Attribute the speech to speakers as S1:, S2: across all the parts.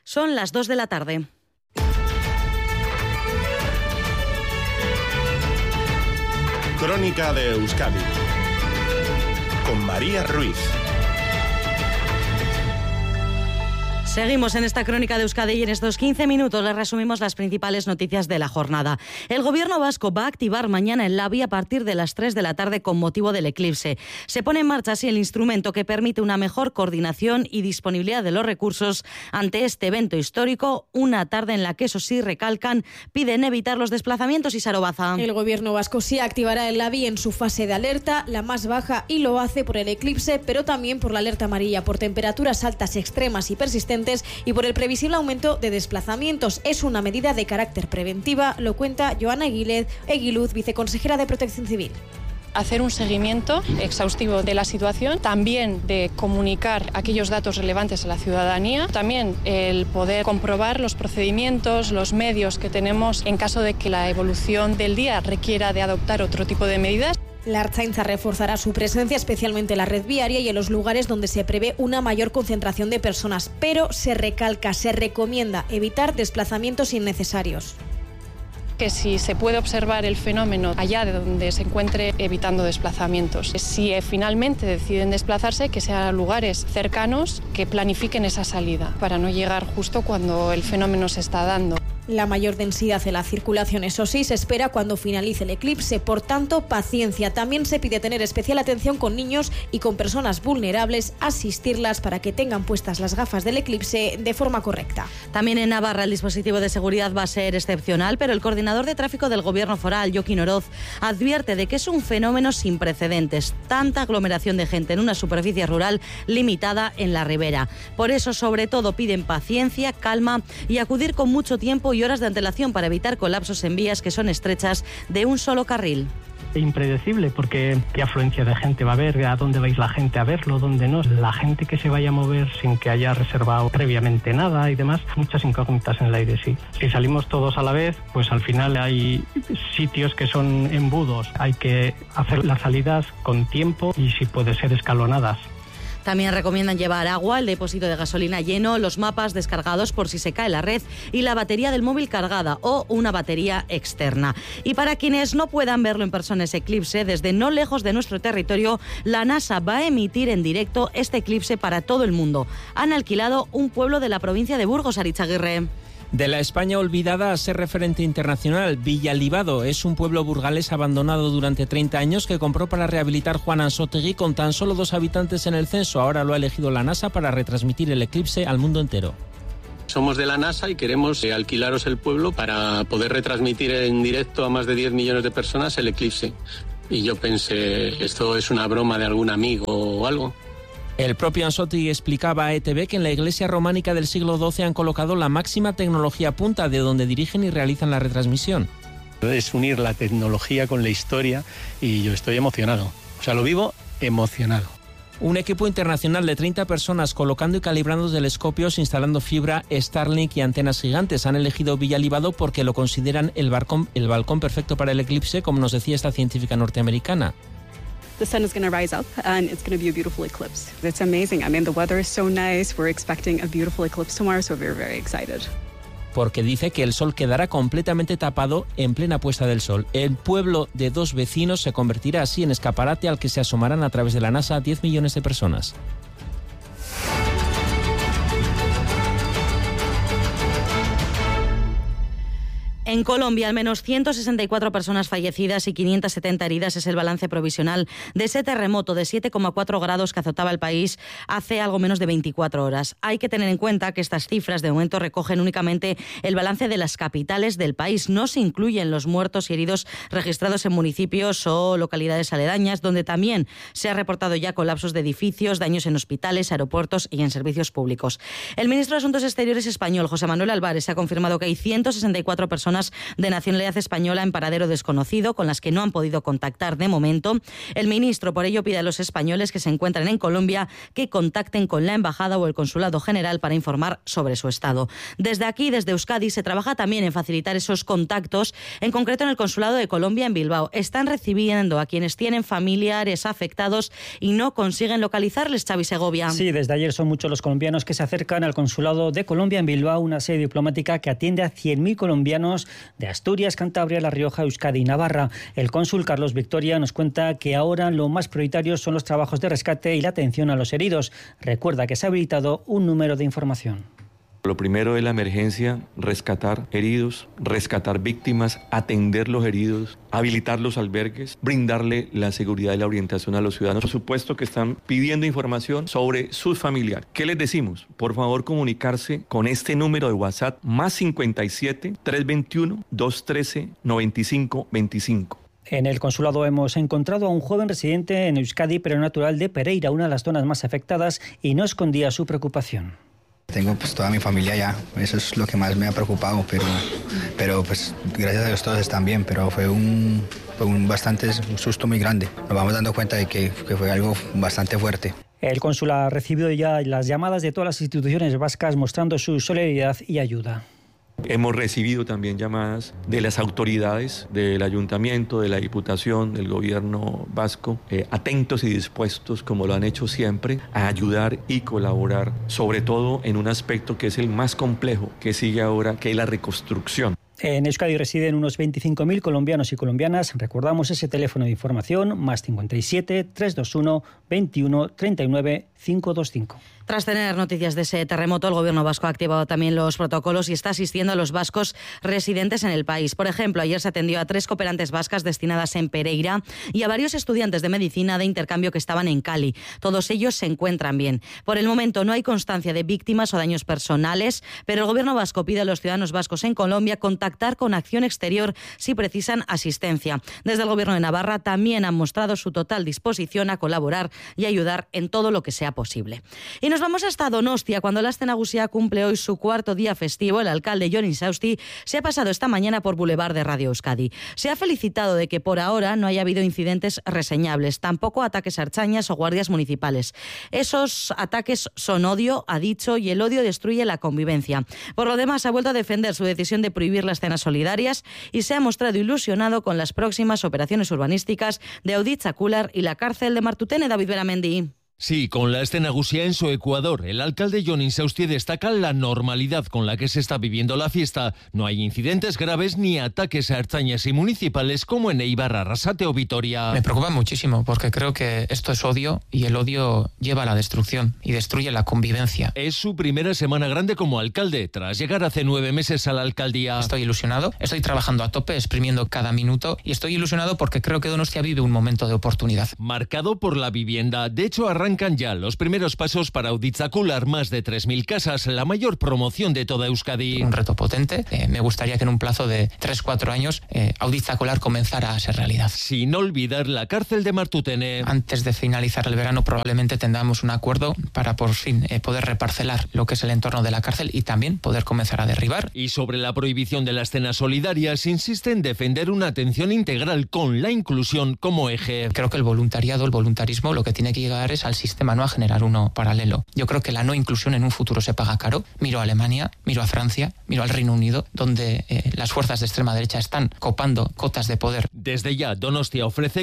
S1: Son las 2 de la tarde.
S2: Crónica de Euskadi con María Ruiz.
S1: Seguimos en esta crónica de Euskadi y en estos 15 minutos les resumimos las principales noticias de la jornada. El gobierno vasco va a activar mañana el LABI a partir de las 3 de la tarde con motivo del eclipse. Se pone en marcha así el instrumento que permite una mejor coordinación y disponibilidad de los recursos ante este evento histórico, una tarde en la que, eso sí, recalcan, piden evitar los desplazamientos. Y Sarobaza.
S3: El gobierno vasco sí activará el LABI en su fase de alerta, la más baja, y lo hace por el eclipse, pero también por la alerta amarilla, por temperaturas altas, extremas y persistentes, y por el previsible aumento de desplazamientos. Es una medida de carácter preventiva, lo cuenta Joana Eguiluz, viceconsejera de Protección Civil.
S4: Hacer un seguimiento exhaustivo de la situación, también de comunicar aquellos datos relevantes a la ciudadanía, también el poder comprobar los procedimientos, los medios que tenemos en caso de que la evolución del día requiera de adoptar otro tipo de medidas.
S3: La Ertzaintza reforzará su presencia, especialmente en la red viaria y en los lugares donde se prevé una mayor concentración de personas, pero se recomienda evitar desplazamientos innecesarios.
S4: Que si se puede observar el fenómeno allá de donde se encuentre, evitando desplazamientos. Si finalmente deciden desplazarse, que sean lugares cercanos que planifiquen esa salida para no llegar justo cuando el fenómeno se está dando.
S3: La mayor densidad en la circulación, eso sí, se espera cuando finalice el eclipse. Por tanto, paciencia. También se pide tener especial atención con niños y con personas vulnerables, asistirlas para que tengan puestas las gafas del eclipse de forma correcta.
S1: También en Navarra el dispositivo de seguridad va a ser excepcional, pero el coordinador de tráfico del gobierno foral, Jokin Oroz, advierte de que es un fenómeno sin precedentes. Tanta aglomeración de gente en una superficie rural limitada en la ribera. Por eso, sobre todo, piden paciencia, calma y acudir con mucho tiempo y horas de antelación para evitar colapsos en vías que son estrechas de un solo carril.
S5: Impredecible, porque qué afluencia de gente va a haber, a dónde vais la gente a verlo, dónde no, la gente que se vaya a mover sin que haya reservado previamente nada y demás, muchas incógnitas en el aire, sí. Si salimos todos a la vez, pues al final hay sitios que son embudos, hay que hacer las salidas con tiempo y si puede ser escalonadas.
S1: También recomiendan llevar agua, el depósito de gasolina lleno, los mapas descargados por si se cae la red y la batería del móvil cargada o una batería externa. Y para quienes no puedan verlo en persona ese eclipse, desde no lejos de nuestro territorio, la NASA va a emitir en directo este eclipse para todo el mundo. Han alquilado un pueblo de la provincia de Burgos, Aritxaguirre.
S6: De la España olvidada a ser referente internacional, Villalibado es un pueblo burgalés abandonado durante 30 años que compró para rehabilitar Juan Ansótegui con tan solo 2 habitantes en el censo. Ahora lo ha elegido la NASA para retransmitir el eclipse al mundo entero.
S7: Somos de la NASA y queremos alquilaros el pueblo para poder retransmitir en directo a más de 10 millones de personas el eclipse. Y yo pensé, ¿esto es una broma de algún amigo o algo?
S6: El propio Ansótegui explicaba a ETV que en la iglesia románica del siglo XII han colocado la máxima tecnología punta, de donde dirigen y realizan la retransmisión.
S8: Es unir la tecnología con la historia y yo estoy emocionado. O sea, lo vivo emocionado.
S6: Un equipo internacional de 30 personas colocando y calibrando telescopios, instalando fibra, Starlink y antenas gigantes. Han elegido Villalibado porque lo consideran el balcón perfecto para el eclipse, como nos decía esta científica norteamericana.
S9: The sun is going to rise up and it's going to be a beautiful eclipse. It's amazing. I mean, the weather is so nice. We're expecting a beautiful eclipse tomorrow, so we're very excited.
S6: Porque dice que el sol quedará completamente tapado en plena puesta del sol. El pueblo de 2 vecinos se convertirá así en escaparate al que se asomarán a través de la NASA 10 millones de personas.
S1: En Colombia, al menos 164 personas fallecidas y 570 heridas es el balance provisional de ese terremoto de 7,4 grados que azotaba el país hace algo menos de 24 horas. Hay que tener en cuenta que estas cifras de momento recogen únicamente el balance de las capitales del país. No se incluyen los muertos y heridos registrados en municipios o localidades aledañas, donde también se ha reportado ya colapsos de edificios, daños en hospitales, aeropuertos y en servicios públicos. El ministro de Asuntos Exteriores español, José Manuel Álvarez, ha confirmado que hay 164 personas personas de nacionalidad española en paradero desconocido, con las que no han podido contactar de momento. El ministro, por ello, pide a los españoles que se encuentran en Colombia que contacten con la embajada o el consulado general para informar sobre su estado. Desde aquí, desde Euskadi, se trabaja también en facilitar esos contactos, en concreto en el consulado de Colombia en Bilbao. Están recibiendo a quienes tienen familiares afectados y no consiguen localizarles, Xavi Segovia.
S10: Sí, desde ayer son muchos los colombianos que se acercan al consulado de Colombia en Bilbao, una sede diplomática que atiende a 100.000 colombianos de Asturias, Cantabria, La Rioja, Euskadi y Navarra. El cónsul Carlos Victoria nos cuenta que ahora lo más prioritario son los trabajos de rescate y la atención a los heridos. Recuerda que se ha habilitado un número de información.
S11: Lo primero es la emergencia, rescatar heridos, rescatar víctimas, atender los heridos, habilitar los albergues, brindarle la seguridad y la orientación a los ciudadanos. Por supuesto que están pidiendo información sobre sus familiares. ¿Qué les decimos? Por favor, comunicarse con este número de WhatsApp +57 321 213 95 25.
S10: En el consulado hemos encontrado a un joven residente en Euskadi, pero natural de Pereira, una de las zonas más afectadas, y no escondía su preocupación.
S12: Tengo pues toda mi familia ya, eso es lo que más me ha preocupado, pero pues gracias a Dios todos están bien, pero fue un susto muy grande. Nos vamos dando cuenta de que fue algo bastante fuerte.
S10: El cónsul ha recibido ya las llamadas de todas las instituciones vascas mostrando su solidaridad y ayuda.
S11: Hemos recibido también llamadas de las autoridades del ayuntamiento, de la diputación, del gobierno vasco, atentos y dispuestos, como lo han hecho siempre, a ayudar y colaborar, sobre todo en un aspecto que es el más complejo que sigue ahora, que es la reconstrucción.
S10: En Euskadi residen unos 25.000 colombianos y colombianas. Recordamos ese teléfono de información, +57 321 21 39 525.
S1: Tras tener noticias de ese terremoto, el gobierno vasco ha activado también los protocolos y está asistiendo a los vascos residentes en el país. Por ejemplo, ayer se atendió a 3 cooperantes vascas destinadas en Pereira y a varios estudiantes de medicina de intercambio que estaban en Cali. Todos ellos se encuentran bien. Por el momento no hay constancia de víctimas o daños personales, pero el gobierno vasco pide a los ciudadanos vascos en Colombia contactar con Acción Exterior si precisan asistencia. Desde el gobierno de Navarra también han mostrado su total disposición a colaborar y ayudar en todo lo que sea posible. Y nos vamos hasta Donostia, cuando la Aste Nagusia cumple hoy su 4º día festivo. El alcalde Jon Insausti se ha pasado esta mañana por Boulevard de Radio Euskadi. Se ha felicitado de que por ahora no haya habido incidentes reseñables, tampoco ataques a ertzainas o guardias municipales. Esos ataques son odio, ha dicho, y el odio destruye la convivencia. Por lo demás, ha vuelto a defender su decisión de prohibir las cenas solidarias y se ha mostrado ilusionado con las próximas operaciones urbanísticas de Auditza-Kular y la cárcel de Martutene. David Beramendi.
S13: Sí, con la Aste Nagusia en su Ecuador, el alcalde Jon Insausti destaca la normalidad con la que se está viviendo la fiesta. No hay incidentes graves ni ataques a ertzainas y municipales como en Eibar, Arrasate o Vitoria.
S14: Me preocupa muchísimo porque creo que esto es odio y el odio lleva a la destrucción y destruye la convivencia.
S13: Es su primera semana grande como alcalde, tras llegar hace 9 meses a la alcaldía.
S14: Estoy ilusionado, estoy trabajando a tope, exprimiendo cada minuto y estoy ilusionado porque creo que Donostia vive un momento de oportunidad.
S13: Marcado por la vivienda, de hecho arrancan ya los primeros pasos para Auditza-Kular, más de 3.000 casas, la mayor promoción de toda Euskadi.
S14: Un reto potente. Me gustaría que en un plazo de 3-4 años Auditza-Kular comenzara a ser realidad.
S13: Sin olvidar la cárcel de Martutene.
S14: Antes de finalizar el verano probablemente tengamos un acuerdo para por fin poder reparcelar lo que es el entorno de la cárcel y también poder comenzar a derribar.
S13: Y sobre la prohibición de las cenas solidarias, insiste en defender una atención integral con la inclusión como eje.
S14: Creo que el voluntarismo, lo que tiene que llegar es al sistema, no a generar uno paralelo. Yo creo que la no inclusión en un futuro se paga caro. Miro a Alemania, miro a Francia, miro al Reino Unido, donde las fuerzas de extrema derecha están copando cotas de poder.
S13: Desde ya, Donostia ofrece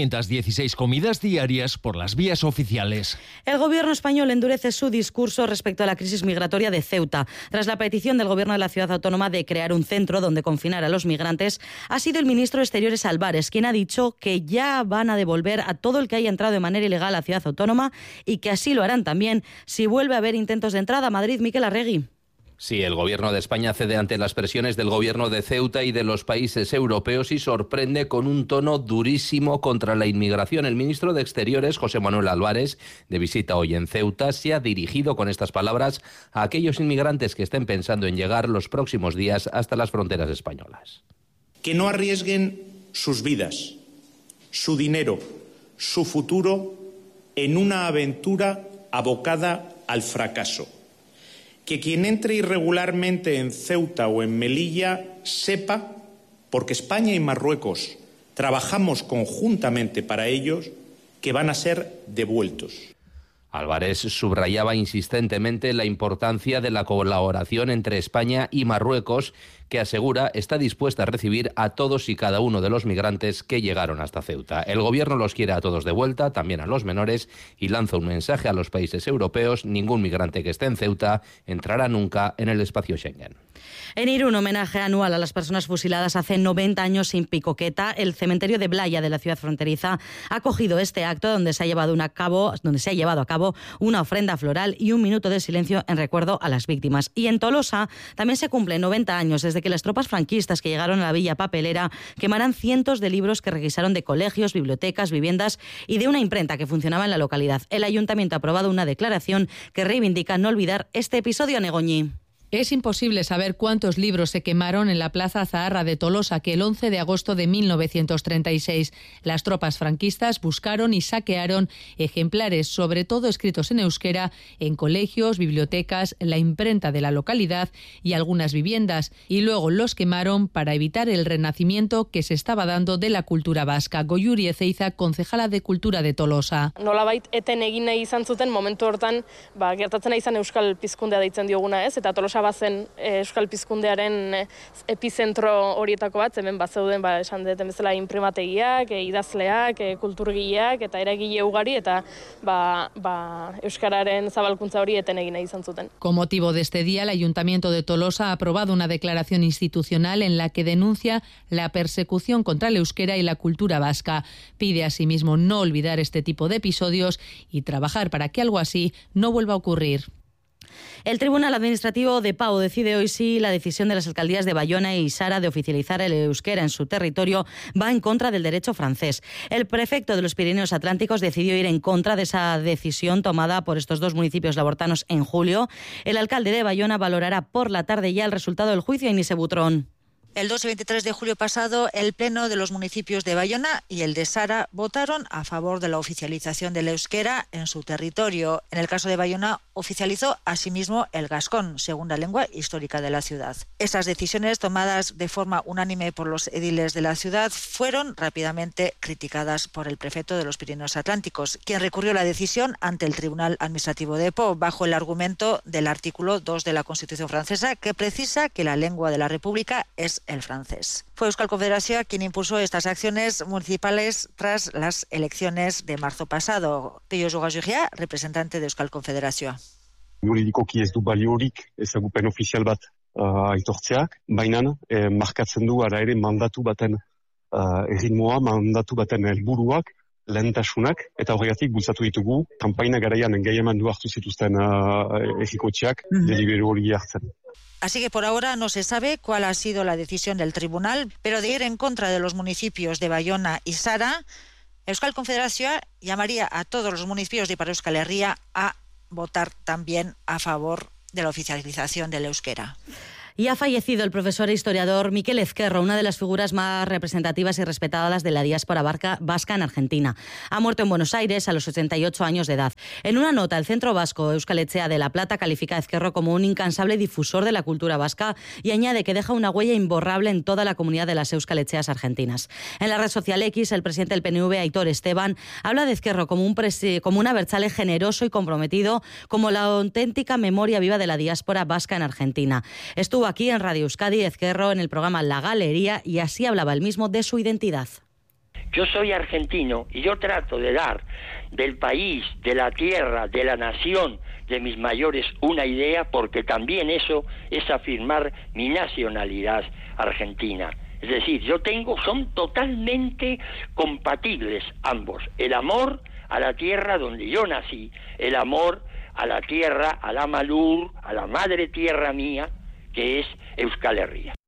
S13: 416 comidas diarias por las vías oficiales.
S1: El gobierno español endurece su discurso respecto a la crisis migratoria de Ceuta. Tras la petición del gobierno de la ciudad autónoma de crear un centro donde confinar a los migrantes, ha sido el ministro de Exteriores Álvarez quien ha dicho que ya van a devolver a todo el que haya entrado de manera ilegal a la ciudad autónoma y que así lo harán también si vuelve a haber intentos de entrada a Madrid. Miquel Arregui.
S15: Sí, el gobierno de España cede ante las presiones del gobierno de Ceuta y de los países europeos y sorprende con un tono durísimo contra la inmigración. El ministro de Exteriores, José Manuel Álvarez, de visita hoy en Ceuta, se ha dirigido con estas palabras a aquellos inmigrantes que estén pensando en llegar los próximos días hasta las fronteras españolas.
S16: Que no arriesguen sus vidas, su dinero, su futuro en una aventura abocada al fracaso. que quien entre irregularmente en Ceuta o en Melilla sepa, porque España y Marruecos trabajamos conjuntamente para ellos, que van a ser devueltos.
S15: Álvarez subrayaba insistentemente la importancia de la colaboración entre España y Marruecos, que asegura está dispuesta a recibir a todos y cada uno de los migrantes que llegaron hasta Ceuta. El gobierno los quiere a todos de vuelta, también a los menores, y lanza un mensaje a los países europeos: ningún migrante que esté en Ceuta entrará nunca en el espacio Schengen.
S1: En Irún, homenaje anual a las personas fusiladas hace 90 años sin Picoqueta. El cementerio de Blaya de la ciudad fronteriza ha acogido este acto donde se ha llevado a cabo una ofrenda floral y un minuto de silencio en recuerdo a las víctimas. Y en Tolosa también se cumplen 90 años desde que las tropas franquistas que llegaron a la villa papelera quemaran cientos de libros que requisaron de colegios, bibliotecas, viviendas y de una imprenta que funcionaba en la localidad. El ayuntamiento ha aprobado una declaración que reivindica no olvidar este episodio, Negoñi.
S17: Es imposible saber cuántos libros se quemaron en la Plaza Zaharra de Tolosa, que el 11 de agosto de 1936 las tropas franquistas buscaron y saquearon ejemplares, sobre todo escritos en euskera, en colegios, bibliotecas, la imprenta de la localidad y algunas viviendas, y luego los quemaron para evitar el renacimiento que se estaba dando de la cultura vasca. Goyuri Ezeiza, concejala de Cultura de Tolosa.
S4: Nolabait eten egin nahi izan zuten momentu hortan, gertatzen izan euskal pizkundea deitzen dioguna, ez? Eta Tolosa bazen euskal pizkundearen epizentro horietako bat, hemen bazeuden esan deten bezala inprimategiak, idazleak, kulturgileak eta eragile ugari, eta euskararen zabalkuntza hori eten egin nahi izan zuten.
S17: Con motivo de este día, el Ayuntamiento de Tolosa ha aprobado una declaración institucional en la que denuncia la persecución contra el euskera y la cultura vasca. Pide asimismo no olvidar este tipo de episodios y trabajar para que algo así no vuelva a ocurrir.
S1: El Tribunal Administrativo de Pau decide hoy si la decisión de las alcaldías de Bayona y Sara de oficializar el euskera en su territorio va en contra del derecho francés. El prefecto de los Pirineos Atlánticos decidió ir en contra de esa decisión tomada por estos dos municipios labortanos en julio. El alcalde de Bayona valorará por la tarde ya el resultado del juicio. Inise Butrón.
S18: El 2 y 23 de julio pasado, el Pleno de los municipios de Bayona y el de Sara votaron a favor de la oficialización del euskera en su territorio. En el caso de Bayona, oficializó asimismo el gascón, segunda lengua histórica de la ciudad. Estas decisiones, tomadas de forma unánime por los ediles de la ciudad, fueron rápidamente criticadas por el prefecto de los Pirineos Atlánticos, quien recurrió la decisión ante el Tribunal Administrativo de Pau, bajo el argumento del artículo 2 de la Constitución francesa, que precisa que la lengua de la República es el francés. Fue Euskal Confederación quien impulsó estas acciones municipales tras las elecciones de marzo pasado. Peio Jogajuria, representante de Euskal Confederación.
S19: Juridikoki ez du baliorik ezagupen ofizial bat aitortzeak, baina markatzen du ara ere mandatu baten erritmoa, mandatu baten helburuak, lehentasunak, eta horregatik bultzatu ditugu, kanpaina garaian engaiamendu hartu zituzten errikotxeak deliberu hori hartzen.
S18: Así que por ahora no se sabe cuál ha sido la decisión del tribunal, pero de ir en contra de los municipios de Bayona y Sara, Euskal Confederación llamaría a todos los municipios de Ipar Euskal Herria a votar también a favor de la oficialización del euskera.
S1: Y ha fallecido el profesor e historiador Miquel Ezquerro, una de las figuras más representativas y respetadas de la diáspora vasca en Argentina. Ha muerto en Buenos Aires a los 88 años de edad. En una nota, el Centro Vasco Euskal Etxea de La Plata califica a Ezquerro como un incansable difusor de la cultura vasca y añade que deja una huella imborrable en toda la comunidad de las Euskal Etxeas argentinas. En la red social X, el presidente del PNV, Aitor Esteban, habla de Ezquerro como un abertzale generoso y comprometido, como la auténtica memoria viva de la diáspora vasca en Argentina. Estuvo aquí en Radio Euskadi Ezquerro en el programa La Galería y así hablaba él mismo de su identidad.
S20: Yo soy argentino y yo trato de dar del país, de la tierra, de la nación, de mis mayores una idea, porque también eso es afirmar mi nacionalidad argentina. Es decir, son totalmente compatibles ambos. El amor a la tierra donde yo nací, el amor a la tierra, a la Malur, a la madre tierra mía, que es Euskal Herria.